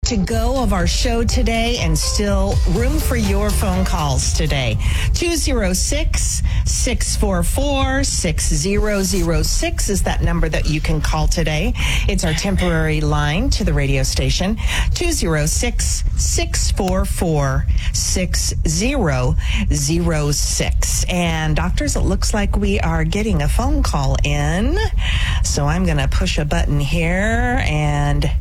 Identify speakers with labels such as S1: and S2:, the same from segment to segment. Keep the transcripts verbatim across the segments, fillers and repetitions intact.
S1: to go of our show today, and still room for your phone calls today. two oh six, six four four, six oh oh six is that number that you can call today. It's our temporary line to the radio station. two oh six, six four four, six oh oh six. And doctors, it looks like we are getting a phone call in. So I'm going to push a button here and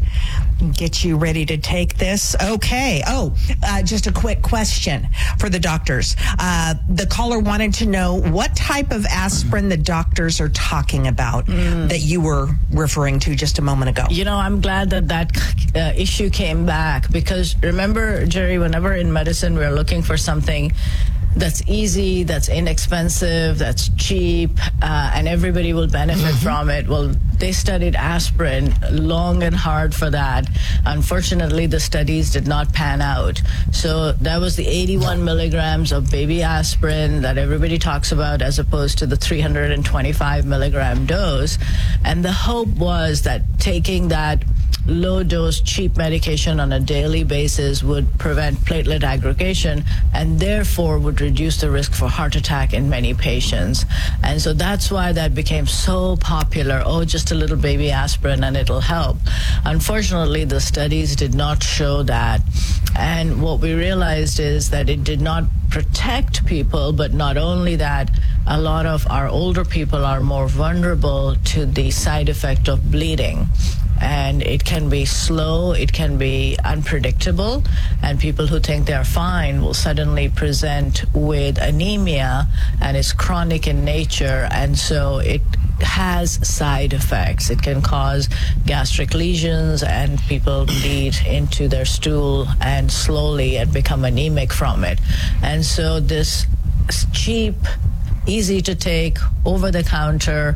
S1: get you ready to take this. Okay. Oh, uh, just a quick question for the doctors. Uh, the caller wanted to know what type of aspirin the doctors are talking about mm. that you were referring to just a moment ago.
S2: You know, I'm glad that that uh, issue came back, because remember, Jerry, whenever in medicine we're looking for something that's easy, that's inexpensive, that's cheap, uh, and everybody will benefit mm-hmm. from it. Well, they studied aspirin long and hard for that. Unfortunately, the studies did not pan out. So that was the eighty-one milligrams of baby aspirin that everybody talks about, as opposed to the three hundred twenty-five milligram dose. And the hope was that taking that low-dose, cheap medication on a daily basis would prevent platelet aggregation and therefore would reduce the risk for heart attack in many patients. And so that's why that became so popular. Oh, just a little baby aspirin and it'll help. Unfortunately, the studies did not show that. And what we realized is that it did not protect people, but not only that, a lot of our older people are more vulnerable to the side effect of bleeding. And it can be slow, it can be unpredictable, and people who think they're fine will suddenly present with anemia, and it's chronic in nature, and so it has side effects. It can cause gastric lesions, and people bleed into their stool and slowly and become anemic from it. And so this cheap, easy to take, over-the-counter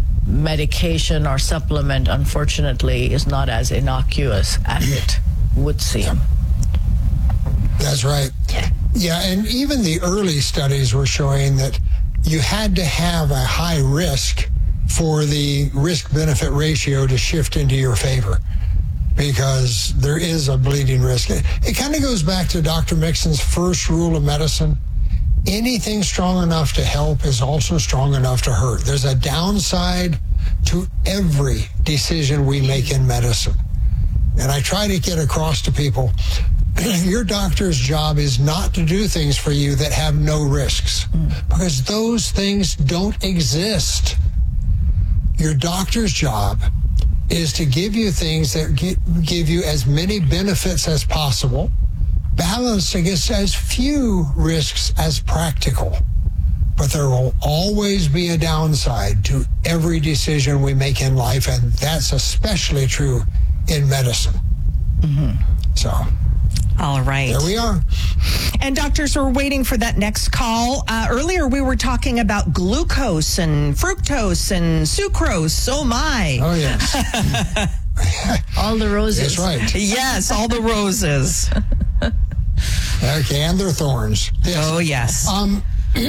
S2: medication or supplement, unfortunately, is not as innocuous as it would seem.
S3: That's right. Yeah, and even the early studies were showing that you had to have a high risk for the risk-benefit ratio to shift into your favor, because there is a bleeding risk. It, it kind of goes back to Doctor Mixon's first rule of medicine. Anything strong enough to help is also strong enough to hurt. There's a downside to every decision we make in medicine. And I try to get across to people, your doctor's job is not to do things for you that have no risks, because those things don't exist. Your doctor's job is to give you things that give you as many benefits as possible, balanced against as few risks as practical. But there will always be a downside to every decision we make in life, and that's especially true in medicine.
S1: Mm-hmm.
S3: So,
S1: all right.
S3: There we are.
S1: And doctors, we're waiting for that next call. Uh, earlier, we were talking about glucose and fructose and sucrose. Oh, my.
S3: Oh, yes.
S2: All the roses.
S3: That's right.
S1: Yes, all the roses.
S3: Okay, and their thorns.
S1: Yes. Oh, yes.
S3: Um,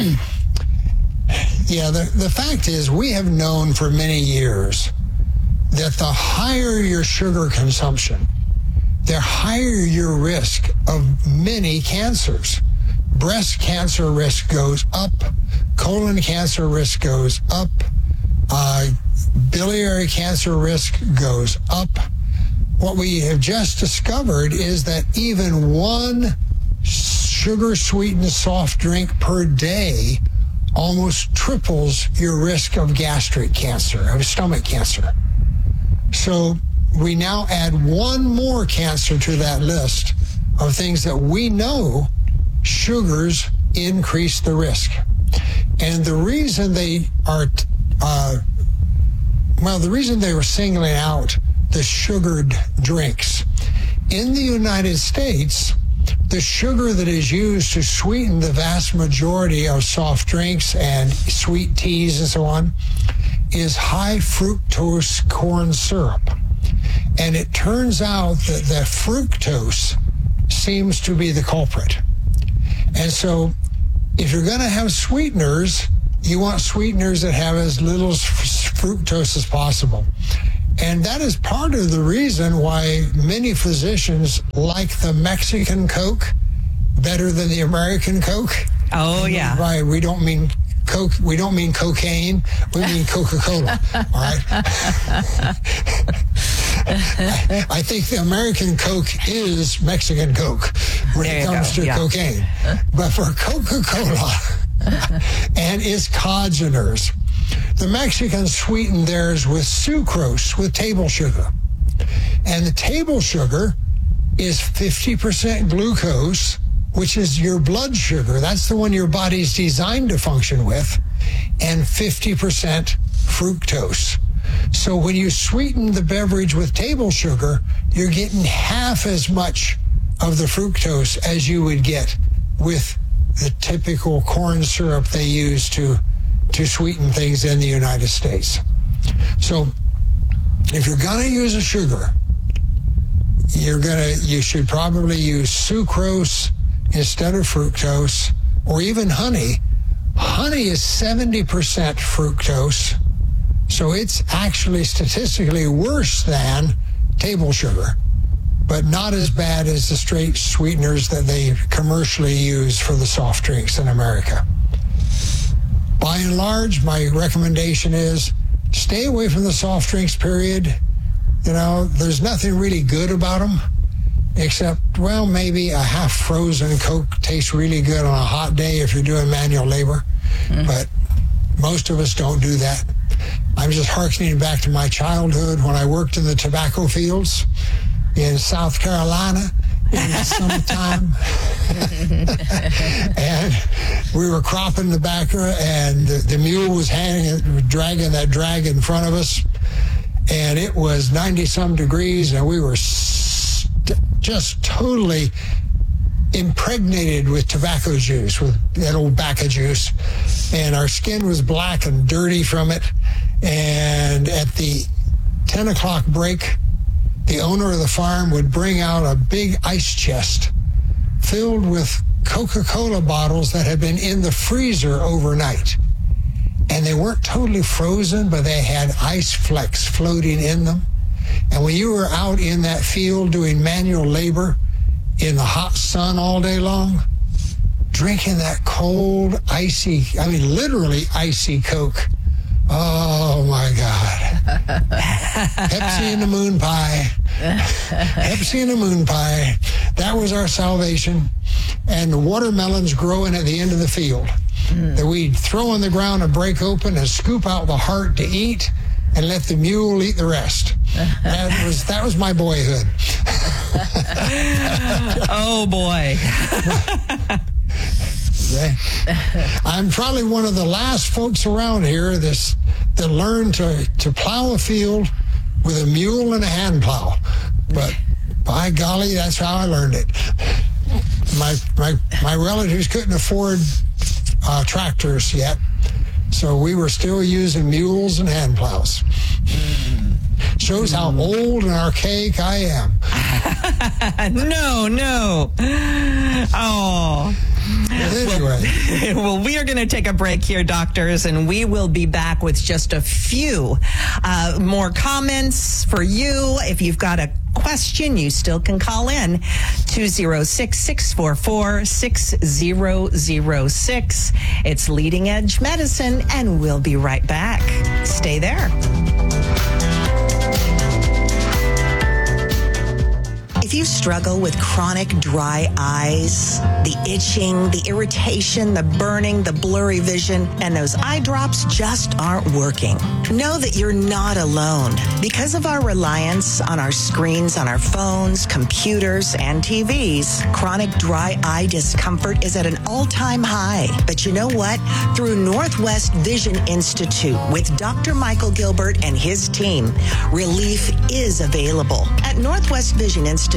S3: yeah, the, the fact is, we have known for many years that the higher your sugar consumption, the higher your risk of many cancers. Breast cancer risk goes up, colon cancer risk goes up, uh, biliary cancer risk goes up. What we have just discovered is that even one sugar-sweetened soft drink per day almost triples your risk of gastric cancer, of stomach cancer. So we now add one more cancer to that list of things that we know sugars increase the risk. And the reason they are, uh, well, the reason they were singling out the sugared drinks, in the United States, the sugar that is used to sweeten the vast majority of soft drinks and sweet teas and so on is high fructose corn syrup. And it turns out that the fructose seems to be the culprit. And so if you're going to have sweeteners, you want sweeteners that have as little fructose as possible. And that is part of the reason why many physicians like the Mexican Coke better than the American Coke.
S1: Oh, yeah.
S3: By we don't mean Coke. We don't mean cocaine. We mean Coca-Cola. All right. I, I think the American Coke is Mexican Coke when
S1: There
S3: it
S1: you
S3: comes
S1: go.
S3: to
S1: Yeah.
S3: cocaine. But for Coca-Cola and its congeners, the Mexicans sweeten theirs with sucrose, with table sugar. And the table sugar is fifty percent glucose, which is your blood sugar. That's the one your body's designed to function with, and fifty percent fructose. So when you sweeten the beverage with table sugar, you're getting half as much of the fructose as you would get with the typical corn syrup they use to, to sweeten things in the United States. So if you're going to use a sugar, you're gonna you should probably use sucrose instead of fructose, or even honey. Honey is seventy percent fructose, so it's actually statistically worse than table sugar, but not as bad as the straight sweeteners that they commercially use for the soft drinks in America. By and large, my recommendation is stay away from the soft drinks, period. You know, there's nothing really good about them, except, well, maybe a half-frozen Coke tastes really good on a hot day if you're doing manual labor. Mm. But most of us don't do that. I'm just hearkening back to my childhood when I worked in the tobacco fields in South Carolina in the summertime. And we were cropping tobacco, and the, the mule was hanging, dragging that drag in front of us. And it was ninety-some degrees, and we were st- just totally impregnated with tobacco juice, with that old bacca juice. And our skin was black and dirty from it. And at the ten o'clock break, the owner of the farm would bring out a big ice chest filled with Coca-Cola bottles that had been in the freezer overnight. And they weren't totally frozen, but they had ice flecks floating in them. And when you were out in that field doing manual labor in the hot sun all day long, drinking that cold, icy, I mean, literally icy Coke, oh, my God. Pepsi and the moon pie. Pepsi and the moon pie. That was our salvation. And the watermelons growing at the end of the field mm. that we'd throw on the ground and break open and scoop out the heart to eat and let the mule eat the rest. That was that was my boyhood.
S1: Oh, boy.
S3: I'm probably one of the last folks around here that's, that learned to, to plow a field with a mule and a hand plow. But by golly, that's how I learned it. My my my relatives couldn't afford uh, tractors yet, so we were still using mules and hand plows. Shows how old and archaic I am.
S1: No, no. Oh.
S3: Anyway.
S1: Well, we are going to take a break here, doctors, and we will be back with just a few uh, more comments for you. If you've got a question, you still can call in two oh six, six four four, six oh oh six. It's Leading Edge Medicine, and we'll be right back. Stay there. If you struggle with chronic dry eyes, the itching, the irritation, the burning, the blurry vision, and those eye drops just aren't working, know that you're not alone. Because of our reliance on our screens, on our phones, computers, and T Vs, chronic dry eye discomfort is at an all-time high. But you know what? Through Northwest Vision Institute with Doctor Michael Gilbert and his team, relief is available. At Northwest Vision Institute,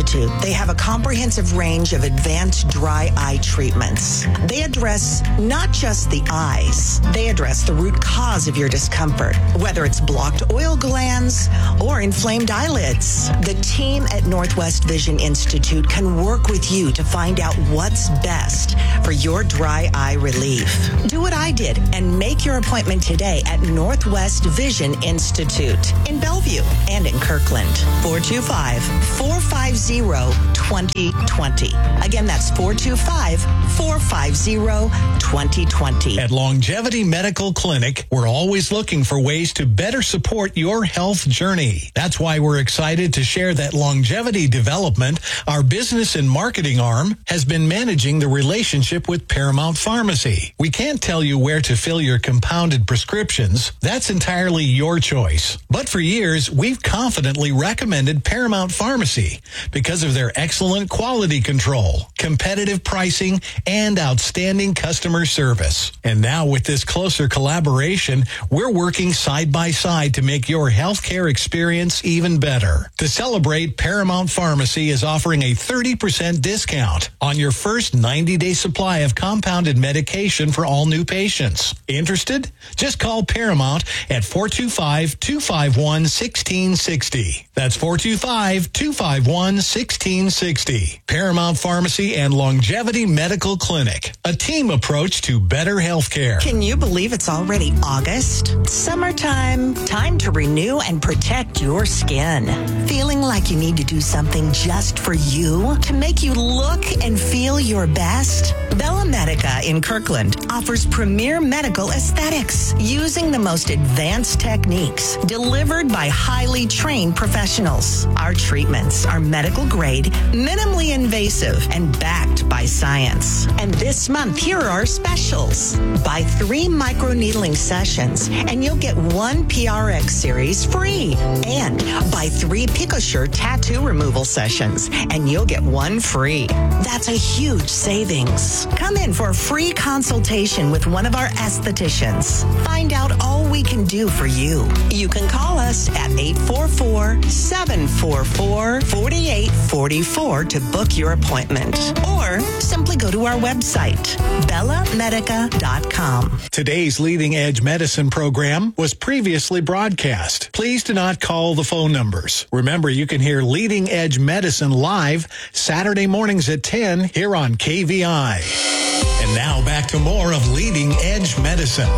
S1: Institute, they have a comprehensive range of advanced dry eye treatments. They address not just the eyes, they address the root cause of your discomfort, whether it's blocked oil glands or inflamed eyelids. The team at Northwest Vision Institute can work with you to find out what's best for your dry eye relief. Do what I did and make your appointment today at Northwest Vision Institute in Bellevue and in Kirkland. four two five, four five zero, two zero two zero. Again, that's four two five, four five zero, two zero two zero.
S4: At Longevity Medical Clinic, we're always looking for ways to better support your health journey. That's why we're excited to share that Longevity Development, our business and marketing arm, has been managing the relationship with Paramount Pharmacy. We can't tell you where to fill your compounded prescriptions. That's entirely your choice. But for years, we've confidently recommended Paramount Pharmacy because of their excellent quality control, competitive pricing, and outstanding customer service. And now with this closer collaboration, we're working side by side to make your healthcare experience even better. To celebrate, Paramount Pharmacy is offering a thirty percent discount on your first ninety-day supply of compounded medication for all new patients. Interested? Just call Paramount at four two five, two five one, one six six zero. That's four two five, two five one, one six six zero. Paramount Pharmacy and Longevity Medical Clinic, a team approach to better healthcare.
S1: Can you believe it's already August? Summertime, time to renew and protect your skin. Feeling like you need to do something just for you to make you look and feel your best? Bella Medica in Kirkland offers premier medical aesthetics using the most advanced techniques delivered by highly trained professionals. Our treatments are medical grade, minimally invasive, and backed by science. And this month, here are our specials. Buy three microneedling sessions and you'll get one P R X series free. And buy three PicoSure tattoo removal sessions and you'll get one free. That's a huge savings. Come in for a free consultation with one of our estheticians. Find out all we can do for you. You can call us at eight four four, seven four four, four eight four four to book your appointment. Or simply go to our website, bella medica dot com.
S4: Today's Leading Edge Medicine program was previously broadcast. Please do not call the phone numbers. Remember, you can hear Leading Edge Medicine live Saturday mornings at ten here on K V I. And now back to more of Leading Edge Medicine.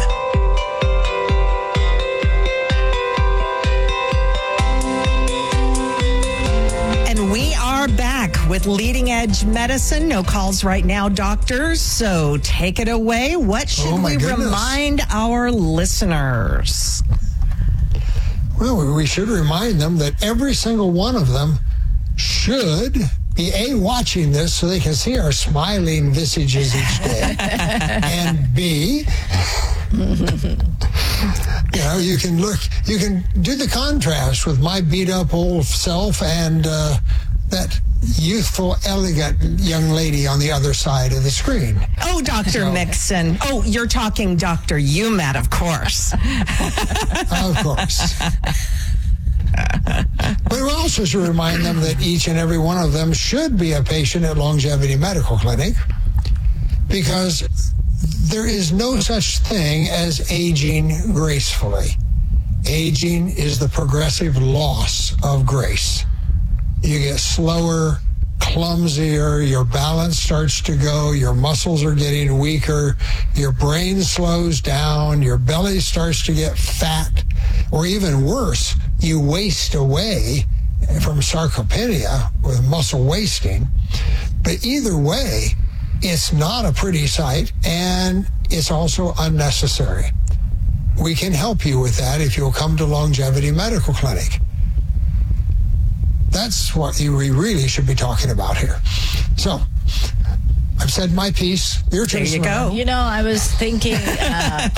S1: We are back with Leading Edge Medicine. No calls right now, doctors. So take it away. What should
S3: oh
S1: we
S3: goodness.
S1: remind our listeners?
S3: Well, we should remind them that every single one of them should be A, watching this so they can see our smiling visages each day. And B, you know, you can look, you can do the contrast with my beat up old self and uh, that youthful, elegant young lady on the other side of the screen.
S1: Oh, Doctor So, Mixon. Oh, you're talking Doctor Umat, of course.
S3: Of course. But we also should remind them that each and every one of them should be a patient at Longevity Medical Clinic because there is no such thing as aging gracefully. Aging is the progressive loss of grace. You get slower, clumsier, your balance starts to go, your muscles are getting weaker, your brain slows down, your belly starts to get fat, or even worse, you waste away from sarcopenia with muscle wasting. But either way, it's not a pretty sight, and it's also unnecessary. We can help you with that if you'll come to Longevity Medical Clinic. That's what you, we really should be talking about here. So, my I've said my piece. Your turn.
S1: There you go.
S2: You know, I was thinking, uh,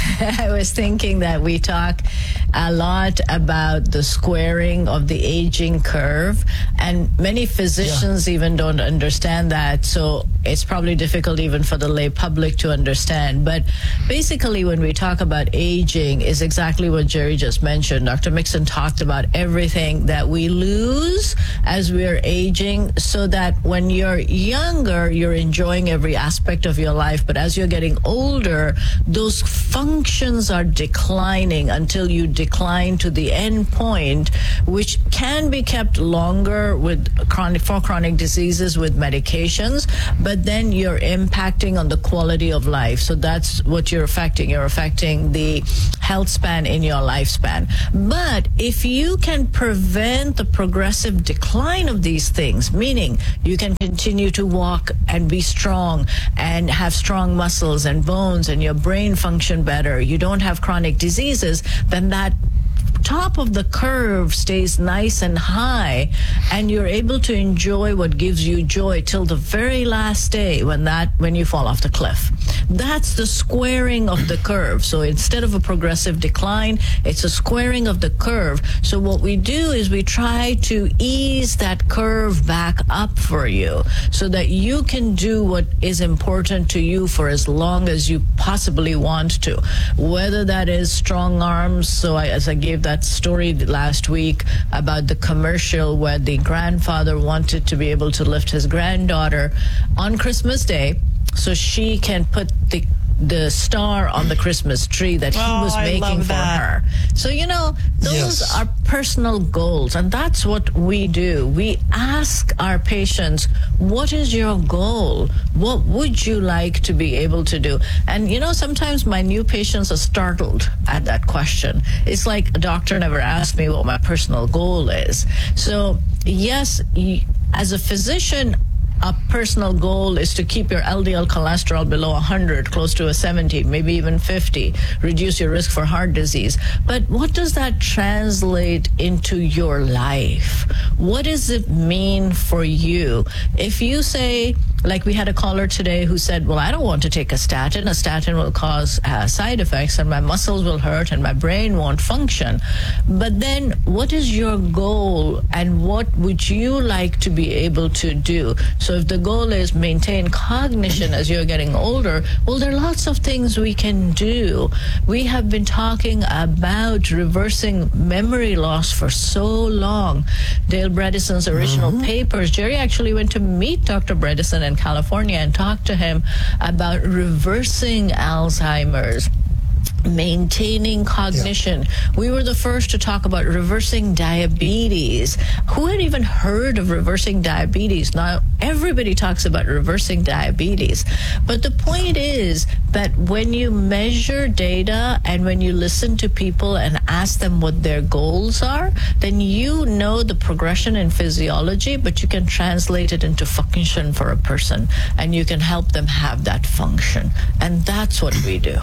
S2: I was thinking that we talk a lot about the squaring of the aging curve, and many physicians yeah. even don't understand that. So it's probably difficult even for the lay public to understand. But basically, when we talk about aging, is exactly what Jerry just mentioned. Doctor Mixon talked about everything that we lose as we're aging, so that when you're younger, you're enjoying every aspect of your life. But as you're getting older, those functions are declining until you decline to the end point, which can be kept longer with chronic for chronic diseases with medications, but then you're impacting on the quality of life. So that's what you're affecting. You're affecting the health span in your lifespan. But if you can prevent the progressive decline of these things, meaning you can continue to walk and be strong and have strong muscles and bones and your brain function better, you don't have chronic diseases, then that top of the curve stays nice and high, and you're able to enjoy what gives you joy till the very last day when that when you fall off the cliff. That's the squaring of the curve. So instead of a progressive decline, it's a squaring of the curve. So what we do is we try to ease that curve back up for you so that you can do what is important to you for as long as you possibly want to, whether that is strong arms. So I, as I gave that story last week about the commercial where the grandfather wanted to be able to lift his granddaughter on Christmas Day so she can put the the star on the Christmas tree that he
S1: oh,
S2: was making for
S1: that.
S2: her. So, you know, those
S3: yes.
S2: are personal goals, and that's what we do. We ask our patients, what is your goal? What would you like to be able to do? And, you know, sometimes my new patients are startled at that question. It's like a doctor never asked me what my personal goal is. So, yes, as a physician, a personal goal is to keep your L D L cholesterol below one hundred, close to a seventy, maybe even fifty, reduce your risk for heart disease. But what does that translate into your life? What does it mean for you? If you say, like we had a caller today who said, well, I don't want to take a statin. A statin will cause uh, side effects and my muscles will hurt and my brain won't function. But then what is your goal and what would you like to be able to do? So if the goal is maintain cognition as you're getting older, well, there are lots of things we can do. We have been talking about reversing memory loss for so long. Dale Bredeson's original mm-hmm. papers, Jerry actually went to meet Doctor Bredesen in California and talked to him about reversing Alzheimer's, maintaining cognition. Yeah. We were the first to talk about reversing diabetes. Who had even heard of reversing diabetes? Now, everybody talks about reversing diabetes. But the point is that when you measure data and when you listen to people and ask them what their goals are, then you know the progression in physiology, but you can translate it into function for a person, and you can help them have that function. And that's what we do.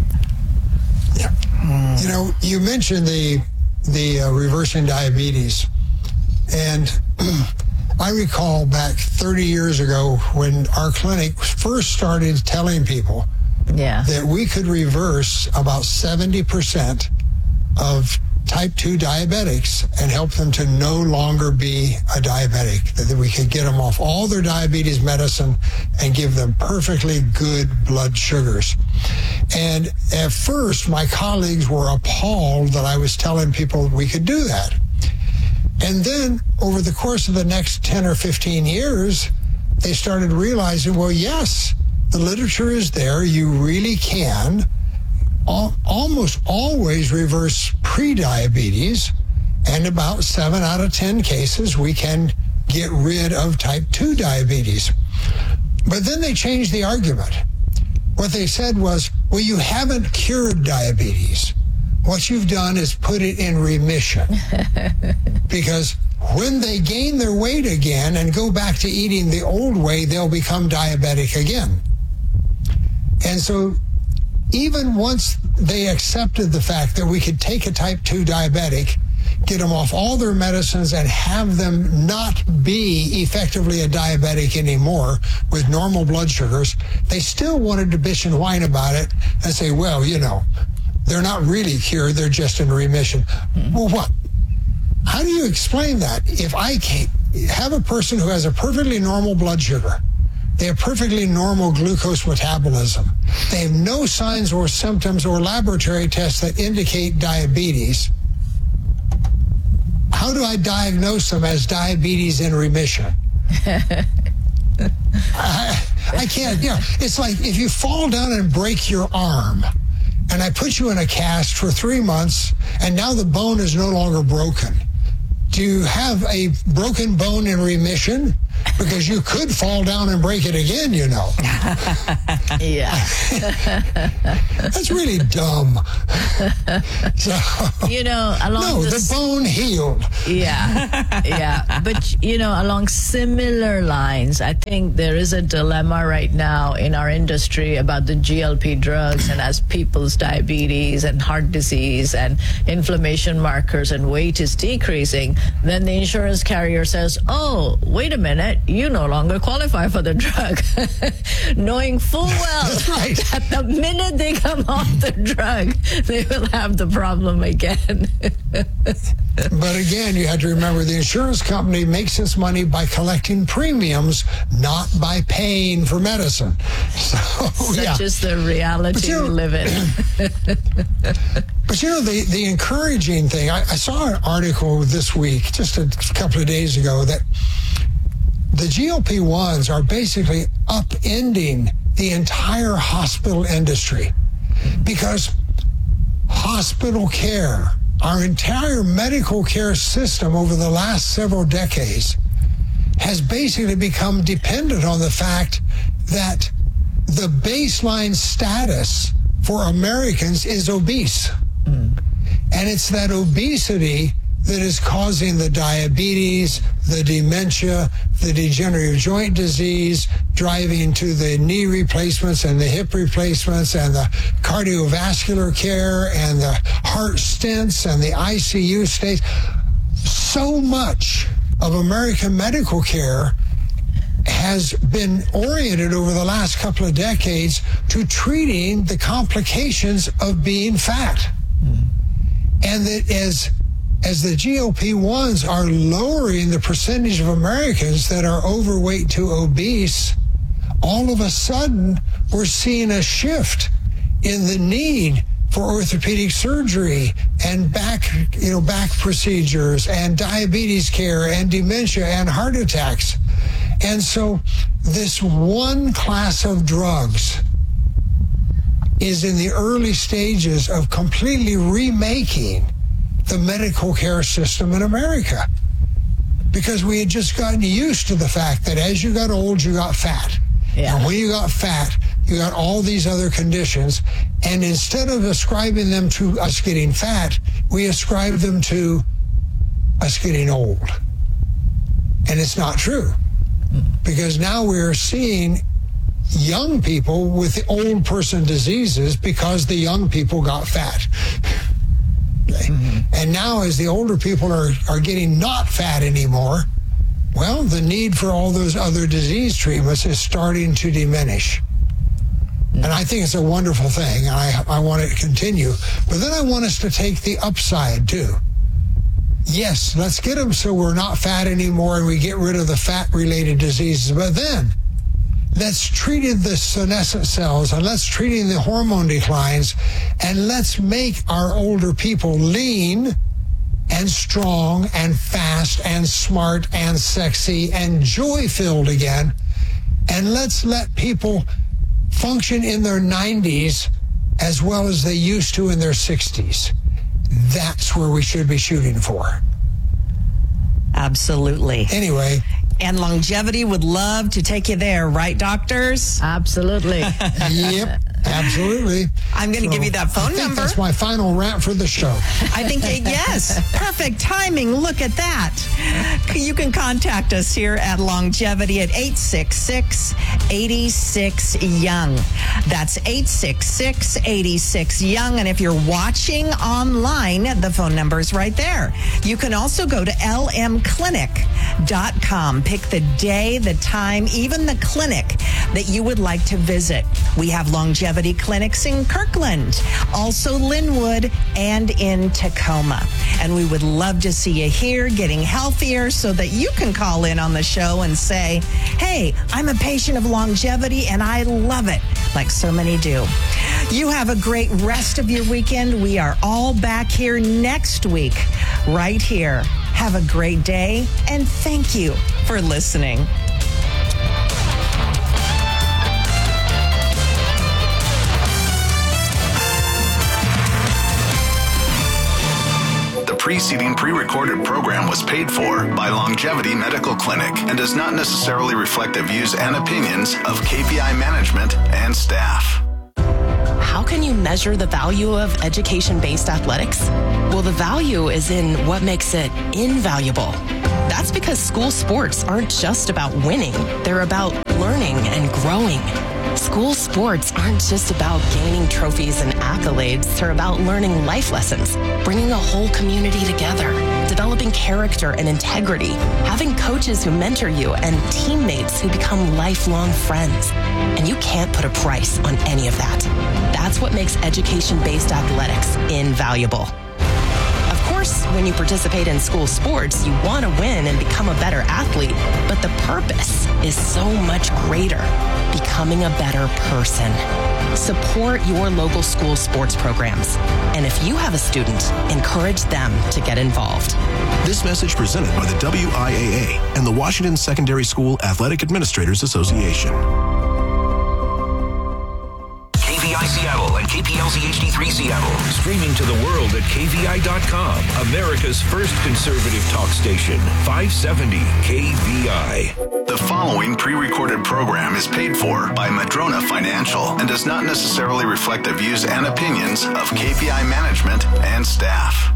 S3: Yeah. Mm. You know, you mentioned the the uh, reversing diabetes, and I recall back thirty years ago when our clinic first started telling people
S2: yeah.
S3: that we could reverse about seventy percent of type two diabetics and help them to no longer be a diabetic, that we could get them off all their diabetes medicine and give them perfectly good blood sugars. And at first, my colleagues were appalled that I was telling people we could do that. And then over the course of the next ten or fifteen years, they started realizing, well, yes, the literature is there. You really can al- almost always reverse prediabetes. And about seven out of ten cases, we can get rid of type two diabetes. But then they changed the argument. What they said was, well, you haven't cured diabetes. What you've done is put it in remission. Because when they gain their weight again and go back to eating the old way, they'll become diabetic again. And so even once they accepted the fact that we could take a type two diabetic, get them off all their medicines and have them not be effectively a diabetic anymore with normal blood sugars, they still wanted to bitch and whine about it and say, well, you know, they're not really cured, they're just in remission. Mm-hmm. Well, what? How do you explain that? If I can't have a person who has a perfectly normal blood sugar, they have perfectly normal glucose metabolism, they have no signs or symptoms or laboratory tests that indicate diabetes, how do I diagnose them as diabetes in remission? I, I can't, you know, it's like if you fall down and break your arm, and I put you in a cast for three months, and now the bone is no longer broken. Do you have a broken bone in remission? Because you could fall down and break it again, you know.
S2: Yeah.
S3: That's really dumb. So,
S2: you know, along
S3: no,
S2: this,
S3: the bone healed.
S2: Yeah, yeah. But, you know, along similar lines, I think there is a dilemma right now in our industry about the G L P drugs, and as people's diabetes and heart disease and inflammation markers and weight is decreasing, then the insurance carrier says, oh, wait a minute, you no longer qualify for the drug, knowing full well
S3: That's right.
S2: that the minute they come off the drug, they will have the problem again.
S3: But again, you have to remember the insurance company makes its money by collecting premiums, not by paying for medicine. So,
S2: Such
S3: yeah.
S2: is the reality
S3: you know,
S2: we live in.
S3: But you know, the, the encouraging thing, I, I saw an article this week, just a couple of days ago, that the G L P ones are basically upending the entire hospital industry, because hospital care, our entire medical care system over the last several decades has basically become dependent on the fact that the baseline status for Americans is obese. Mm. And it's that obesity that is causing the diabetes, the dementia, the degenerative joint disease, driving to the knee replacements and the hip replacements and the cardiovascular care and the heart stents and the I C U stays. So much of American medical care has been oriented over the last couple of decades to treating the complications of being fat. Mm. And that as As the G L P ones are lowering the percentage of Americans that are overweight to obese, all of a sudden we're seeing a shift in the need for orthopedic surgery and back, you know, back procedures and diabetes care and dementia and heart attacks. And so this one class of drugs is in the early stages of completely remaking the medical care system in America, because we had just gotten used to the fact that as you got old, you got fat. Yeah. And when you got fat, you got all these other conditions. And instead of ascribing them to us getting fat, we ascribe them to us getting old. And it's not true, because now we're seeing young people with old person diseases because the young people got fat. Okay. Mm-hmm. And now as the older people are, are getting not fat anymore, well, the need for all those other disease treatments is starting to diminish. Mm-hmm. And I think it's a wonderful thing, and I, I want it to continue. But then I want us to take the upside, too. Yes, let's get them so we're not fat anymore and we get rid of the fat-related diseases. But then let's treat the senescent cells, and let's treat the hormone declines, and let's make our older people lean and strong and fast and smart and sexy and joy-filled again. And let's let people function in their nineties as well as they used to in their sixties. That's where we should be shooting for.
S1: Absolutely.
S3: Anyway.
S1: And Longevity would love to take you there, right, doctors?
S2: Absolutely.
S3: Yep. Absolutely.
S1: I'm going to
S3: So,
S1: give you that phone
S3: I think
S1: number.
S3: That's my final rant for the show.
S1: I think, yes, perfect timing. Look at that. You can contact us here at Longevity at eight six six, eight six, young. That's eight six six, eight six, young. And if you're watching online, the phone number is right there. You can also go to L M clinic dot com. Pick the day, the time, even the clinic that you would like to visit. We have longevity clinics in Kirkland, also Linwood, and in Tacoma. And we would love to see you here getting healthier so that you can call in on the show and say, hey, I'm a patient of longevity and I love it, like so many do. You have a great rest of your weekend. We are all back here next week, right here. Have a great day, and thank you for listening.
S5: The preceding pre-recorded program was paid for by Longevity Medical Clinic and does not necessarily reflect the views and opinions of K P I management and staff.
S6: How can you measure the value of education-based athletics? Well, the value is in what makes it invaluable. That's because school sports aren't just about winning. They're about learning and growing. School sports aren't just about gaining trophies and accolades. They're about learning life lessons, bringing a whole community together, developing character and integrity, having coaches who mentor you, and teammates who become lifelong friends. And you can't put a price on any of that. That's what makes education-based athletics invaluable. Of course, when you participate in school sports, you want to win and become a better athlete, but the purpose is so much greater, becoming a better person. Support your local school sports programs. And if you have a student, encourage them to get involved.
S7: This message presented by the W I A A and the Washington Secondary School Athletic Administrators Association.
S8: K V I Seattle and K P L Z H D three Seattle. Streaming to the world at K V I dot com. America's first conservative talk station. five seventy K V I.
S5: The following pre-recorded program is paid for by Madrona Financial and does not necessarily reflect the views and opinions of K P I management and staff.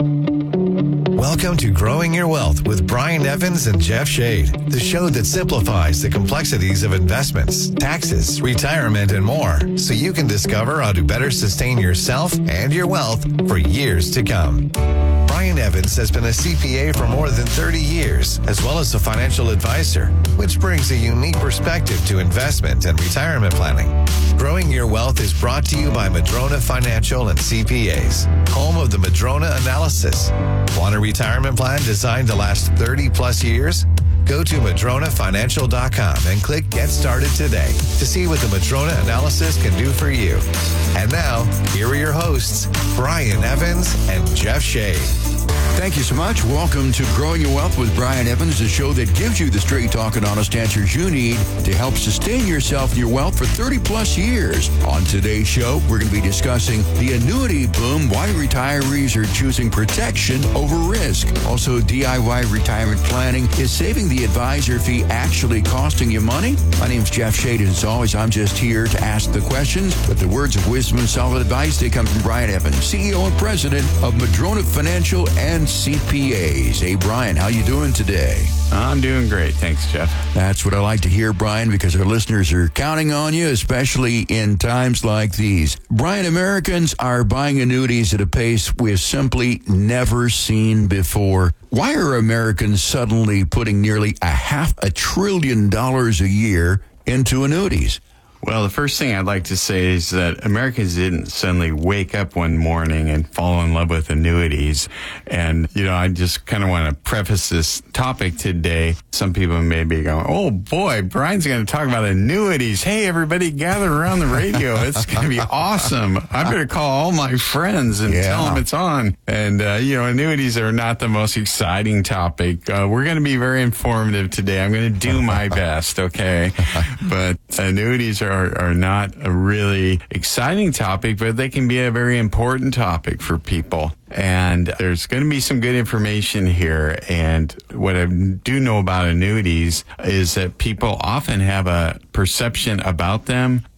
S9: Welcome to Growing Your Wealth with Brian Evans and Jeff Shade, the show that simplifies the complexities of investments, taxes, retirement, and more, so you can discover how to better sustain yourself and your wealth for years to come. Brian Evans has been a C P A for more than thirty years, as well as a financial advisor, which brings a unique perspective to investment and retirement planning. Growing Your Wealth is brought to you by Madrona Financial and C P As, home of the Madrona Analysis. Want a retirement plan designed to last thirty plus years? Go to Madrona Financial dot com and click Get Started today to see what the Madrona Analysis can do for you. And now, here are your hosts, Brian Evans and Jeff Shade.
S10: Thank you so much. Welcome to Growing Your Wealth with Brian Evans, the show that gives you the straight talk and honest answers you need to help sustain yourself and your wealth for thirty plus years. On today's show, we're going to be discussing the annuity boom, why retirees are choosing protection over risk. Also, D I Y retirement planning. Is saving the advisor fee actually costing you money? My name's Jeff Shade, and as always, I'm just here to ask the questions, but the words of wisdom and solid advice, they come from Brian Evans, C E O and President of Madrona Financial and C P As. Hey, Brian, how you doing today?
S11: I'm doing great. Thanks, Jeff.
S10: That's what I like to hear, Brian, because our listeners are counting on you, especially in times like these. Brian, Americans are buying annuities at a pace we've simply never seen before. Why are Americans suddenly putting nearly a half a trillion dollars a year into annuities?
S11: Well, the first thing I'd like to say is that Americans didn't suddenly wake up one morning and fall in love with annuities. And, you know, I just kind of want to preface this topic today. Some people may be going, oh, boy, Brian's going to talk about annuities. Hey, everybody gather around the radio. It's going to be awesome. I better call all my friends and yeah. tell them it's on. And, uh, you know, annuities are not the most exciting topic. Uh, we're going to be very informative today. I'm going to do my best, okay? But annuities are Are, are not a really exciting topic, but they can be a very important topic for people. And there's going to be some good information here. And what I do know about annuities is that people often have a perception about them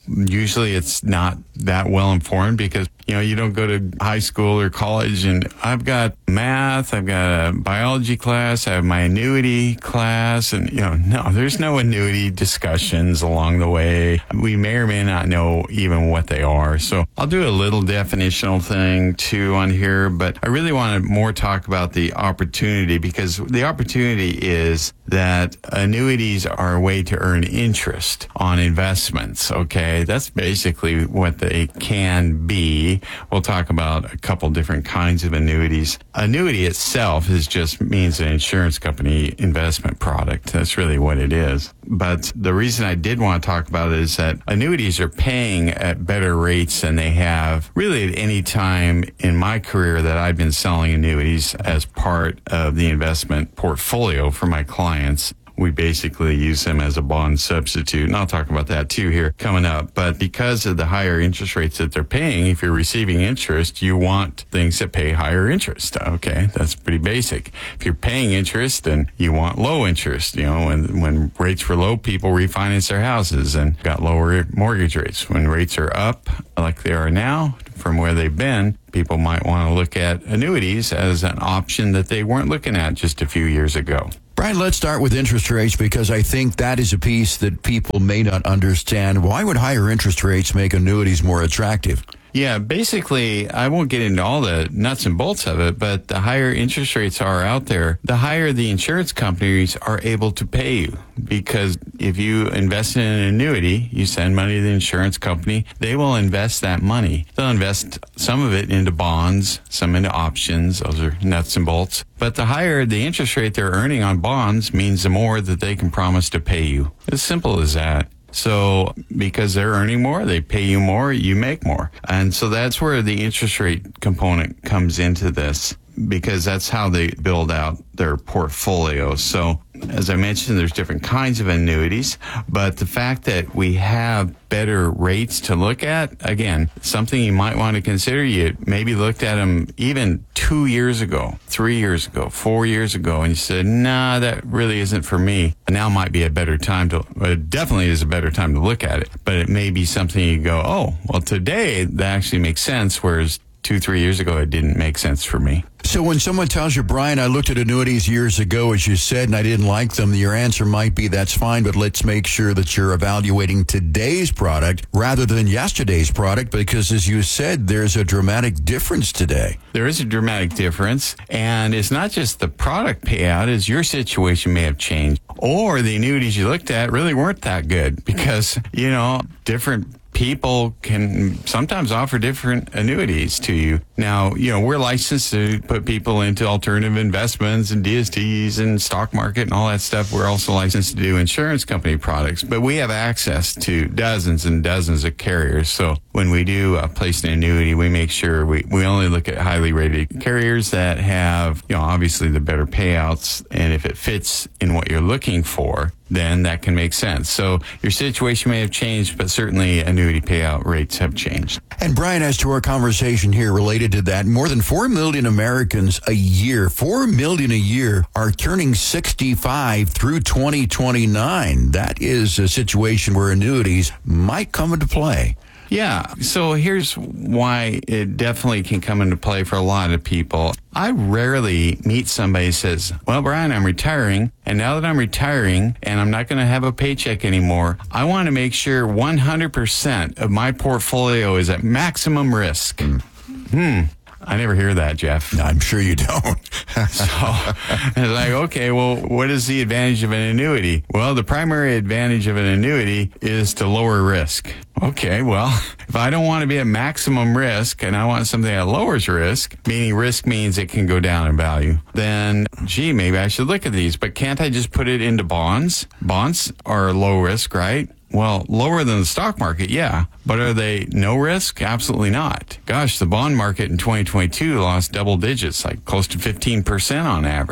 S11: Usually it's not that well informed because, you know, you don't go to high school or college and I've got math, I've got a biology class, I have my annuity class, and, you know, no, there's no annuity discussions along the way. We may or may not know even what they are. So I'll do a little definitional thing too on here, but I really want to more talk about the opportunity, because the opportunity is that annuities are a way to earn interest on investments. Okay. That's basically what they can be. We'll talk about a couple different kinds of annuities. Annuity itself is just means an insurance company investment product. That's really what it is. But the reason I did want to talk about it is that annuities are paying at better rates than they have really at any time in my career that I've been selling annuities as part of the investment portfolio for my clients. We basically use them as a bond substitute, and I'll talk about that too here coming up. But because of the higher interest rates that they're paying, if you're receiving interest, you want things that pay higher interest. Okay, that's pretty basic. If you're paying interest, then you want low interest. You know, when when rates were low, people refinance their houses and got lower mortgage rates. When rates are up, like they are now, from where they've been, people might want to look at annuities as an option that they weren't looking at just a few years ago.
S10: Brian, let's start with interest rates, because I think that is a piece that people may not understand. Why would higher interest rates make annuities more attractive?
S11: Yeah, basically, I won't get into all the nuts and bolts of it, but the higher interest rates are out there, the higher the insurance companies are able to pay you. Because if you invest in an annuity, you send money to the insurance company, they will invest that money. They'll invest some of it into bonds, some into options. Those are nuts and bolts. But the higher the interest rate they're earning on bonds means the more that they can promise to pay you. As simple as that. So because they're earning more, they pay you more, you make more. And so that's where the interest rate component comes into this, because that's how they build out their portfolio. So as I mentioned, there's different kinds of annuities, but the fact that we have better rates to look at, again, something you might want to consider. You maybe looked at them even two years ago, three years ago, four years ago, and you said, nah, that really isn't for me. And now might be a better time to, well, it definitely is a better time to look at it, but it may be something you go, oh, well, today that actually makes sense, whereas two, three years ago, it didn't make sense for me.
S10: So when someone tells you, Brian, I looked at annuities years ago, as you said, and I didn't like them, your answer might be, that's fine, but let's make sure that you're evaluating today's product rather than yesterday's product, because as you said, there's a dramatic difference today.
S11: There is a dramatic difference, and it's not just the product payout, is your situation may have changed, or the annuities you looked at really weren't that good, because, you know, different people can sometimes offer different annuities to you. Now, you know, we're licensed to put people into alternative investments and D S Ts and stock market and all that stuff. We're also licensed to do insurance company products, but we have access to dozens and dozens of carriers. So when we do uh, place an annuity, we make sure we, we only look at highly rated carriers that have, you know, obviously the better payouts. And if it fits in what you're looking for, then that can make sense. So your situation may have changed, but certainly annuity payout rates have changed.
S10: And Brian, as to our conversation here related to that, more than four million Americans a year, four million a year, are turning sixty-five through twenty twenty-nine. That is a situation where annuities might come into play.
S11: Yeah. So here's why it definitely can come into play for a lot of people. I rarely meet somebody who says, well, Brian, I'm retiring, and now that I'm retiring and I'm not going to have a paycheck anymore, I want to make sure one hundred percent of my portfolio is at maximum risk. Mm. Hmm. I never hear that, Jeff.
S10: I'm sure you don't.
S11: So it's like, okay, well, what is the advantage of an annuity? Well, the primary advantage of an annuity is to lower risk. Okay, well, if I don't want to be at maximum risk and I want something that lowers risk, meaning risk means it can go down in value, then, gee, maybe I should look at these. But can't I just put it into bonds? Bonds are low risk, right? Well, lower than the stock market, yeah. But are they no risk? Absolutely not. Gosh, the bond market in twenty twenty-two lost double digits, like close to fifteen percent on average.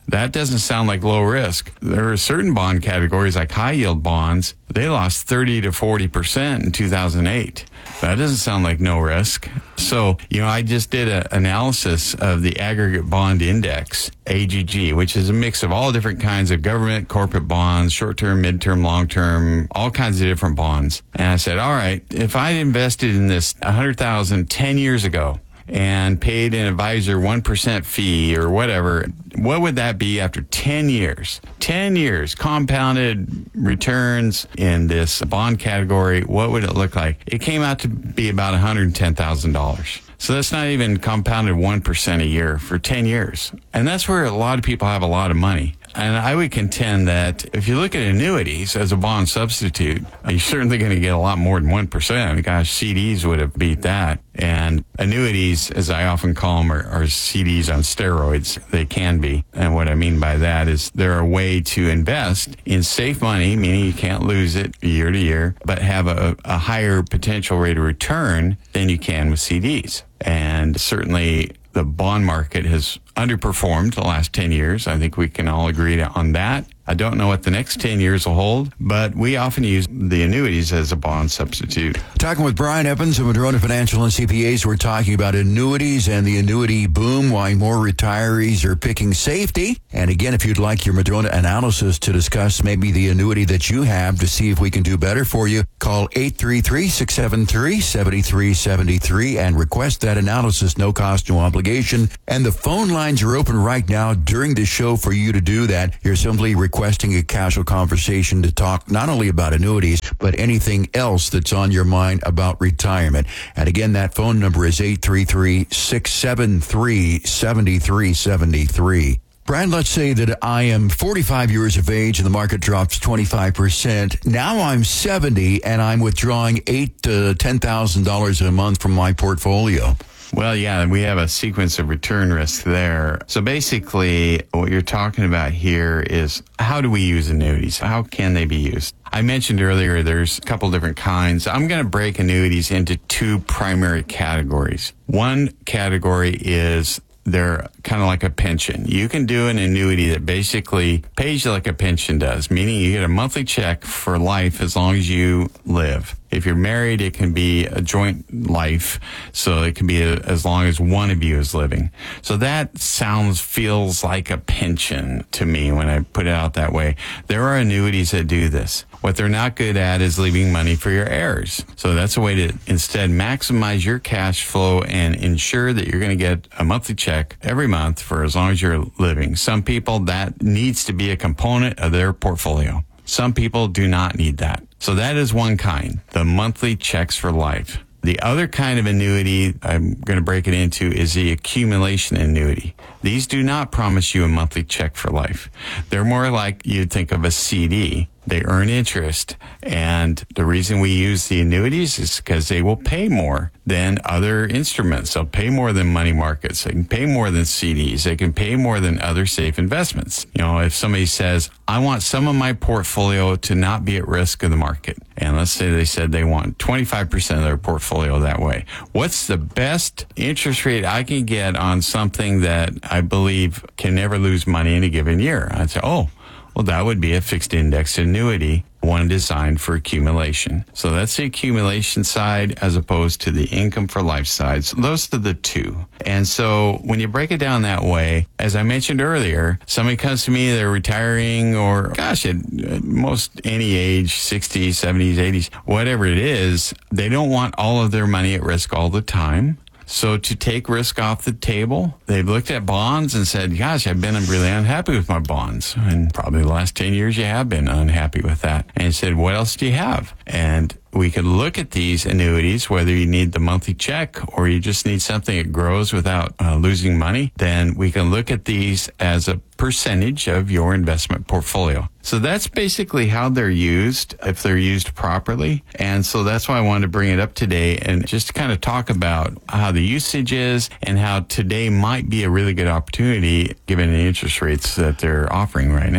S11: That doesn't sound like low risk. There are certain bond categories like high yield bonds. They lost thirty to forty percent in two thousand eight. That doesn't sound like no risk. So, you know, I just did an analysis of the aggregate bond index, A G G, which is a mix of all different kinds of government, corporate bonds, short-term, mid-term, long-term, all kinds of different bonds. And I said, all right, if I'd invested in this one hundred thousand dollars ten years ago, and paid an advisor one percent fee or whatever, what would that be after ten years? ten years, compounded returns in this bond category, what would it look like? It came out to be about one hundred ten thousand dollars. So that's not even compounded one percent a year for ten years. And that's where a lot of people have a lot of money. And I would contend that if you look at annuities as a bond substitute, you're certainly going to get a lot more than one percent. Gosh, C Ds would have beat that. And annuities, as I often call them, are, are C Ds on steroids. They can be. And what I mean by that is they're a way to invest in safe money, meaning you can't lose it year to year, but have a, a higher potential rate of return than you can with C Ds. And certainly the bond market has underperformed the last ten years. I think we can all agree on that. I don't know what the next ten years will hold, but we often use the annuities as a bond substitute.
S10: Talking with Brian Evans of Madrona Financial and C P As, we're talking about annuities and the annuity boom, why more retirees are picking safety. And again, if you'd like your Madrona analysis to discuss maybe the annuity that you have to see if we can do better for you, call eight three three, six seven three, seven three seven three and request that analysis, no cost, no obligation. And the phone lines are open right now during the show for you to do that. You're simply requesting a casual conversation to talk not only about annuities, but anything else that's on your mind about retirement. And again, that phone number is eight three three, six seven three, seven three seven three. Brian, let's say that I am forty-five years of age and the market drops twenty-five percent. Now I'm seventy and I'm withdrawing eight to ten thousand dollars a month from my portfolio.
S11: Well, yeah, we have a sequence of return risk there. So basically, what you're talking about here is how do we use annuities? How can they be used? I mentioned earlier there's a couple different kinds. I'm going to break annuities into two primary categories. One category is they're kind of like a pension. You can do an annuity that basically pays you like a pension does, meaning you get a monthly check for life as long as you live. If you're married, it can be a joint life, so it can be a, as long as one of you is living. So that sounds, feels like a pension to me when I put it out that way. There are annuities that do this. What they're not good at is leaving money for your heirs. So that's a way to instead maximize your cash flow and ensure that you're going to get a monthly check every month for as long as you're living. Some people, that needs to be a component of their portfolio. Some people do not need that. So that is one kind, the monthly checks for life. The other kind of annuity I'm going to break it into is the accumulation annuity. These do not promise you a monthly check for life. They're more like you'd think of a C D. They earn interest. And the reason we use the annuities is because they will pay more than other instruments. They'll pay more than money markets. They can pay more than C Ds. They can pay more than other safe investments. You know, if somebody says, I want some of my portfolio to not be at risk of the market, and let's say they said they want twenty-five percent of their portfolio that way, what's the best interest rate I can get on something that I believe can never lose money in a given year? I'd say, oh, well, that would be a fixed index annuity, one designed for accumulation. So that's the accumulation side as opposed to the income for life side. So those are the two. And so when you break it down that way, as I mentioned earlier, somebody comes to me, they're retiring or, gosh, at most any age, sixties, seventies, eighties, whatever it is, they don't want all of their money at risk all the time. So to take risk off the table, they've looked at bonds and said, gosh, I've been really unhappy with my bonds. And probably the last ten years you have been unhappy with that. And said, what else do you have? And we could look at these annuities, whether you need the monthly check or you just need something that grows without uh, losing money, then we can look at these as a percentage of your investment portfolio. So that's basically how they're used, if they're used properly. And so that's why I wanted to bring it up today and just kind of talk about how the usage is and how today might be a really good opportunity given the interest rates that they're offering right now.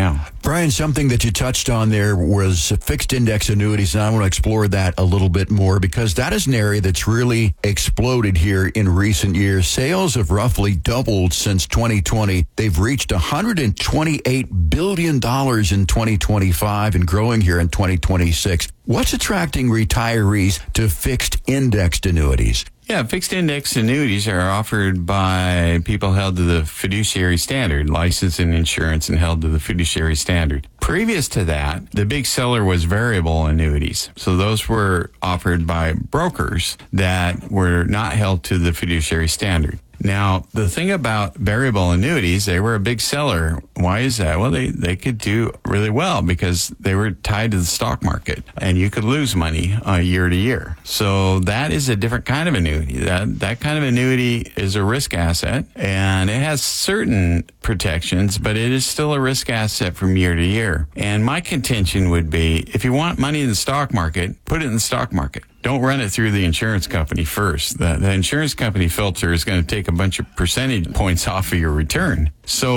S10: Brian, something that you touched on there was fixed index annuities, and I want to explore that a little bit more because that is an area that's really exploded here in recent years. Sales have roughly doubled since twenty twenty. They've reached one hundred twenty-eight billion dollars in twenty twenty-five and growing here in twenty twenty-six. What's attracting retirees to fixed indexed annuities?
S11: Yeah, fixed index annuities are offered by people held to the fiduciary standard, licensed in insurance and held to the fiduciary standard. Previous to that, the big seller was variable annuities. So those were offered by brokers that were not held to the fiduciary standard. Now, the thing about variable annuities, they were a big seller. Why is that? Well, they, they could do really well because they were tied to the stock market and you could lose money uh, year to year. So that is a different kind of annuity. That, that kind of annuity is a risk asset and it has certain protections, but it is still a risk asset from year to year. And my contention would be, if you want money in the stock market, put it in the stock market. Don't run it through the insurance company first. The, the insurance company filter is going to take a bunch of percentage points off of your return.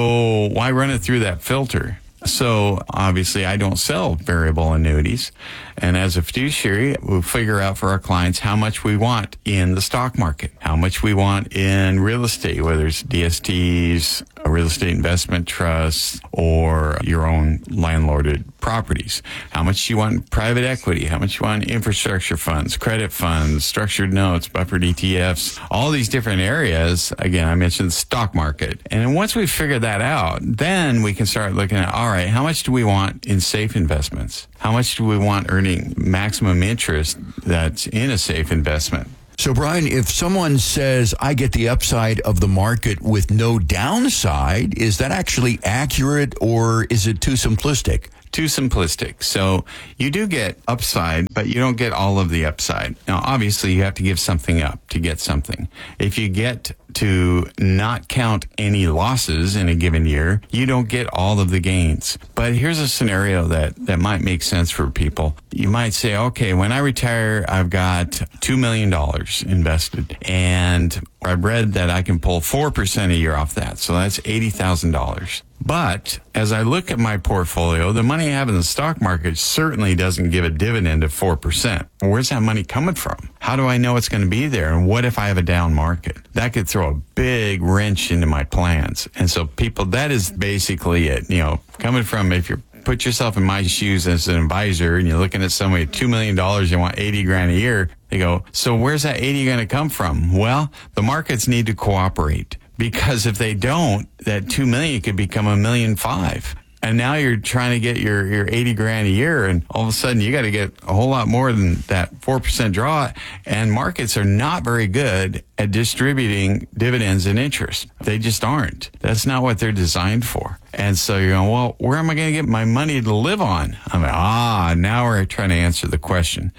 S11: So why run it through that filter? So obviously I don't sell variable annuities. And as a fiduciary, we'll figure out for our clients how much we want in the stock market, how much we want in real estate, whether it's D S Ts, a real estate investment trust, or your own landlorded properties. How much you want in private equity, how much you want in infrastructure funds, credit funds, structured notes, buffered E T Fs, all these different areas. Again, I mentioned the stock market. And then once we figure that out, then we can start looking at, all right, how much do we want in safe investments? How much do we want earning maximum interest that's in a safe investment?
S10: So, Brian, if someone says, I get the upside of the market with no downside, is that actually accurate or is it too simplistic?
S11: Too simplistic. So you do get upside, but you don't get all of the upside. Now, obviously, you have to give something up to get something. If you get to not count any losses in a given year, you don't get all of the gains. But here's a scenario that, that might make sense for people. You might say, okay, when I retire, I've got two million dollars invested, and I've read that I can pull four percent a year off that. So that's eighty thousand dollars. But as I look at my portfolio, the money I have in the stock market certainly doesn't give a dividend of four percent. Where's that money coming from? How do I know it's going to be there? And what if I have a down market? That could throw a big wrench into my plans. And so people, that is basically it. You know, coming from, if you put yourself in my shoes as an advisor and you're looking at somebody at two million dollars, you want eighty grand a year, they go, so where's that eighty going to come from? Well, the markets need to cooperate. Because if they don't, that two million could become a million five. And now you're trying to get your, your eighty grand a year, and all of a sudden you got to get a whole lot more than that four percent draw. And markets are not very good at distributing dividends and interest. They just aren't. That's not what they're designed for. And so you're going, well, where am I going to get my money to live on? I'm like, ah, now we're trying to answer the question.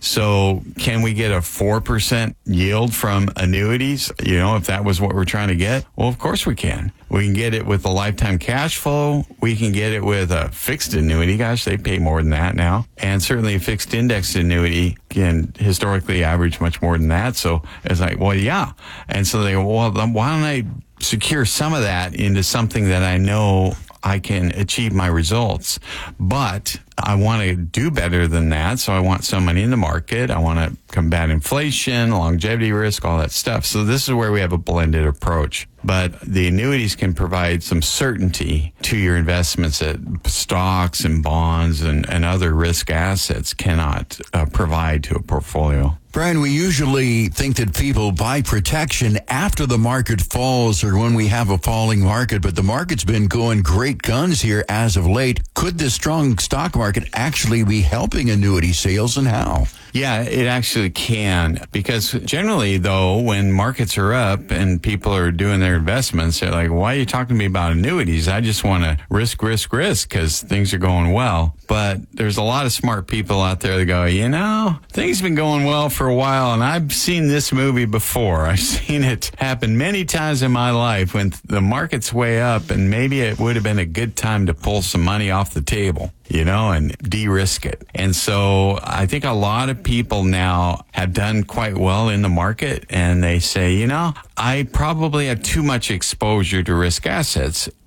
S11: So can we get a four percent yield from annuities? You know, if that was what we're trying to get? Well, of course we can. We can get it with a lifetime cash flow. We can get it with a fixed annuity. Gosh, they pay more than that now. And certainly a fixed index annuity can historically average much more than that. So it's like, well, yeah. And so they go, well, why don't I secure some of that into something that I know I can achieve my results, but I want to do better than that. So I want some money in the market. I want to combat inflation, longevity risk, all that stuff. So this is where we have a blended approach. But the annuities can provide some certainty to your investments that stocks and bonds and, and other risk assets cannot uh, provide to a portfolio.
S10: Brian, we usually think that people buy protection after the market falls or when we have a falling market, but the market's been going great guns here as of late. Could this strong stock market actually be helping annuity sales, and how?
S11: Yeah, it actually can, because generally, though, when markets are up and people are doing their investments, they're like, why are you talking to me about annuities? I just want to risk, risk, risk because things are going well. But there's a lot of smart people out there that go, you know, things have been going well for a while, and I've seen this movie before. I've seen it happen many times in my life when the market's way up, and maybe it would have been a good time to pull some money off the table, you know, and de-risk it. And so I think a lot of people now have done quite well in the market, and they say, you know, I probably have too much exposure to risk assets.